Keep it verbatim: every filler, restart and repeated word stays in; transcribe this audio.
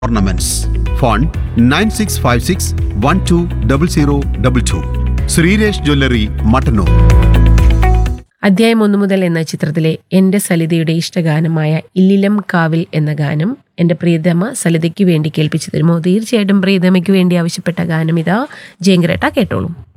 ornaments. Phone nine six five six one two zero zero two two. Sreeresh jewellery Mattannur. അധ്യായം ഒന്നു മുതൽ എന്ന ചിത്രത്തിലെ എൻ്റെ സലിതയുടെ ഇഷ്ടഗാനമായ ഇല്ലിലം കാവിൽ എന്ന ഗാനം എൻ്റെ പ്രിയതമ സലിതയ്ക്ക് വേണ്ടി കേൾപ്പിച്ചു തരുമോ? തീർച്ചയായിട്ടും പ്രിയതമയ്ക്ക് വേണ്ടി ആവശ്യപ്പെട്ട ഗാനം ഇതാ. ജയങ്കരേട്ട കേട്ടോളൂ.